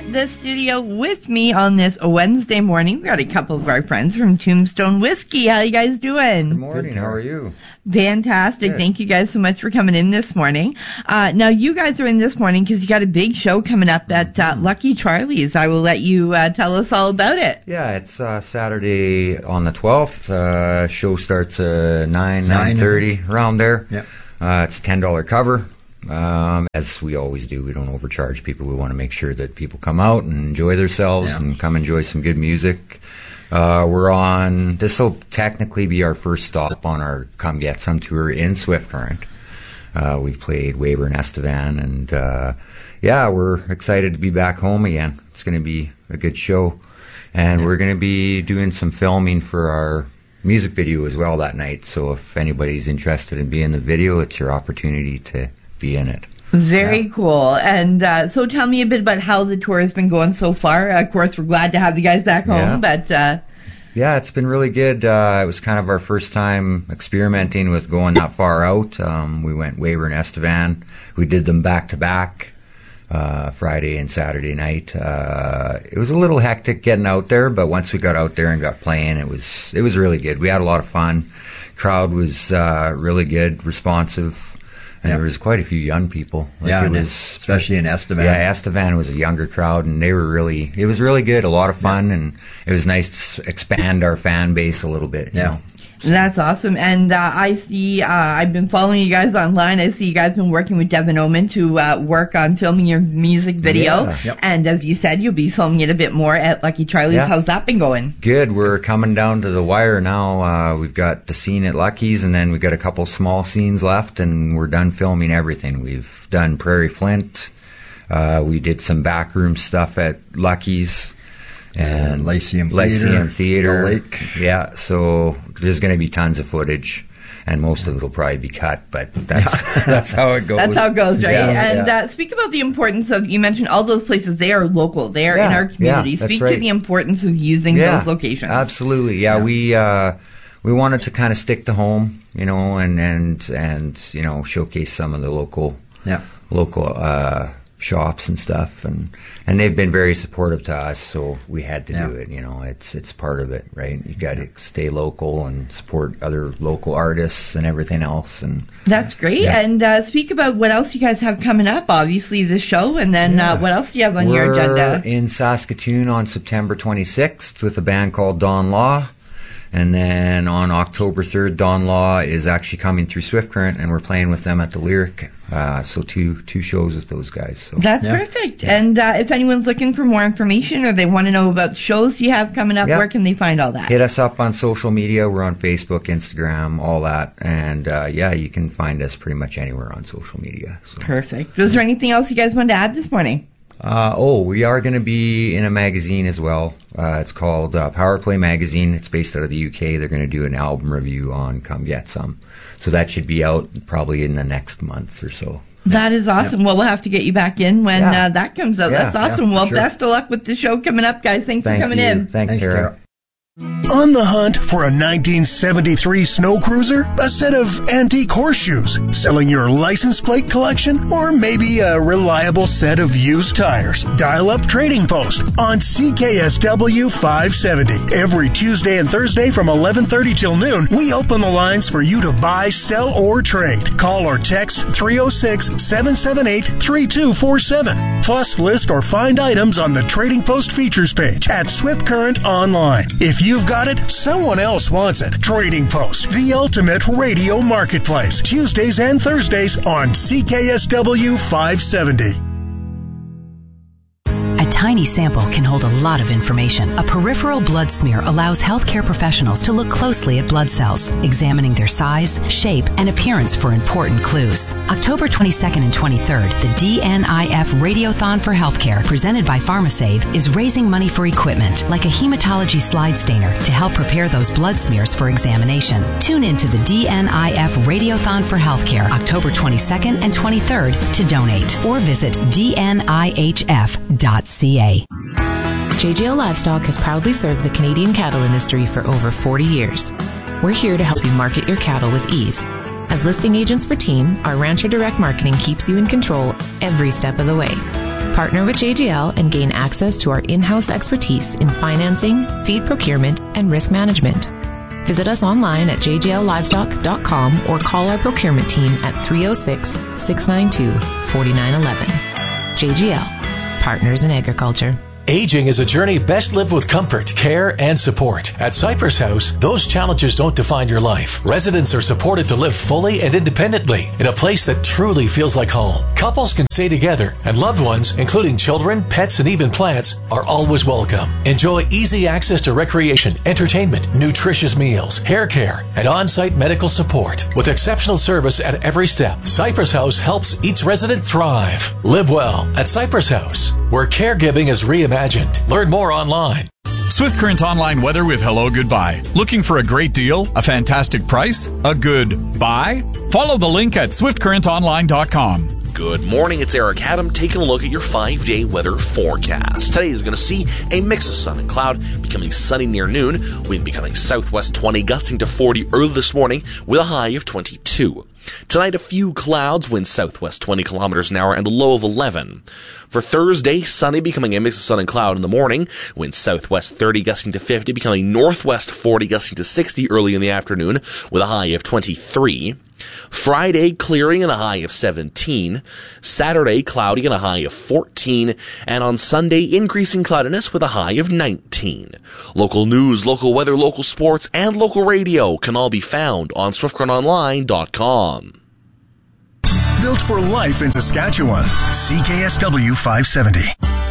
in the studio with me on this Wednesday morning, we got a couple of our friends from Tombstone Whiskey. How you guys doing? Good morning. How are you? Fantastic. Good. Thank you guys so much for coming in this morning. Now, you guys are in this morning because you got a big show coming up at Lucky Charlie's. I will let you tell us all about it. Yeah, it's Saturday on the 12th. Show starts at 9:30, around there. Yep. It's a $10 cover. As we always do, we don't overcharge people. We want to make sure that people come out and enjoy themselves and come enjoy some good music. This will technically be our first stop on our Come Get Some tour in Swift Current. We've played Weyburn, Estevan, and we're excited to be back home again. It's going to be a good show. And we're going to be doing some filming for our music video as well that night. So if anybody's interested in being in the video, it's your opportunity to be in it. Very cool. And so tell me a bit about how the tour has been going so far. Of course, we're glad to have you guys back home, but... Yeah, it's been really good. It was kind of our first time experimenting with going that far out. We went Weyburn, Estevan. We did them back-to-back, Friday and Saturday night. It was a little hectic getting out there, but once we got out there and got playing, it was really good. We had a lot of fun. Crowd was really good, responsive. And there was quite a few young people. Especially in Estevan. Yeah, Estevan was a younger crowd, and it was really good, a lot of fun, and it was nice to expand our fan base a little bit. You know? That's awesome. And I see, I've been following you guys online. I see you guys been working with Devin Oman to work on filming your music video. Yeah. Yep. And as you said, you'll be filming it a bit more at Lucky Charlie's. Yeah. How's that been going? Good. We're coming down to the wire now. We've got the scene at Lucky's, and then we've got a couple small scenes left, and we're done filming everything. We've done Prairie Flint. We did some backroom stuff at Lucky's. And Lyceum Theater. The Lake. Yeah, so there's going to be tons of footage, and most of it will probably be cut, but that's how it goes. That's how it goes, right? Yeah, and speak about the importance of, you mentioned all those places, they are local, they are in our community. Yeah, speak right. to the importance of using those locations. Absolutely, yeah. We wanted to kind of stick to home, and showcase some of the local shops and stuff, and they've been very supportive to us, so we had to do it. It's part of it, right? You got to stay local and support other local artists and everything else. And that's great. And speak about what else you guys have coming up. Obviously the show, and then what else do you have on your agenda? We're in Saskatoon on September 26th with a band called Don Law. And then on October 3rd, Don Law is actually coming through Swift Current, and we're playing with them at the Lyric. So two shows with those guys. So. That's perfect. Yeah. And if anyone's looking for more information or they want to know about shows you have coming up, where can they find all that? Hit us up on social media. We're on Facebook, Instagram, all that. And you can find us pretty much anywhere on social media. So. Perfect. Was there anything else you guys wanted to add this morning? We are going to be in a magazine as well. It's called Power Play Magazine. It's based out of the UK. They're going to do an album review on Come Get Some. So that should be out probably in the next month or so. That is awesome. Yep. Well, we'll have to get you back in when that comes out. That's awesome. Well, best of luck with the show coming up, guys. Thanks for coming in. Thanks, Tara. On the hunt for a 1973 snow cruiser, a set of antique horseshoes, selling your license plate collection, or maybe a reliable set of used tires? Dial up Trading Post on CKSW 570. Every Tuesday and Thursday from 11:30 till noon, we open the lines for you to buy, sell, or trade. Call or text 306-778-3247. Plus, list or find items on the Trading Post features page at Swift Current Online. If you've got it, someone else wants it. Trading Post, the ultimate radio marketplace. Tuesdays and Thursdays on CKSW 570. A tiny sample can hold a lot of information. A peripheral blood smear allows healthcare professionals to look closely at blood cells, examining their size, shape, and appearance for important clues. October 22nd and 23rd, the DNIF Radiothon for Healthcare, presented by PharmaSave, is raising money for equipment like a hematology slide stainer to help prepare those blood smears for examination. Tune in to the DNIF Radiothon for Healthcare, October 22nd and 23rd to donate, or visit dnihf.ca. JJL Livestock has proudly served the Canadian cattle industry for over 40 years. We're here to help you market your cattle with ease. As listing agents for Team, our Rancher Direct Marketing keeps you in control every step of the way. Partner with JGL and gain access to our in-house expertise in financing, feed procurement, and risk management. Visit us online at jgllivestock.com or call our procurement team at 306-692-4911. JGL, Partners in Agriculture. Aging is a journey best lived with comfort, care, and support. At Cypress House, those challenges don't define your life. Residents are supported to live fully and independently in a place that truly feels like home. Couples can stay together, and loved ones, including children, pets, and even plants, are always welcome. Enjoy easy access to recreation, entertainment, nutritious meals, hair care, and on-site medical support. With exceptional service at every step, Cypress House helps each resident thrive. Live well at Cypress House, where caregiving is reimagined. Learn more online. Swift Current Online weather with Hello Goodbye. Looking for a great deal? A fantastic price? A good buy? Follow the link at swiftcurrentonline.com. Good morning, it's Eric Adam taking a look at your 5-day weather forecast. Today is going to see a mix of sun and cloud, becoming sunny near noon, wind becoming southwest 20, gusting to 40 early this morning with a high of 22. Tonight, a few clouds, wind southwest 20 kilometers an hour, and a low of 11. For Thursday, sunny, becoming a mix of sun and cloud in the morning, wind southwest 30, gusting to 50, becoming northwest 40, gusting to 60 early in the afternoon, with a high of 23. Friday, clearing and a high of 17. Saturday, cloudy and a high of 14. And on Sunday, increasing cloudiness with a high of 19. Local news, local weather, local sports, and local radio can all be found on SwiftCurrentOnline.com. Built for life in Saskatchewan. CKSW 570.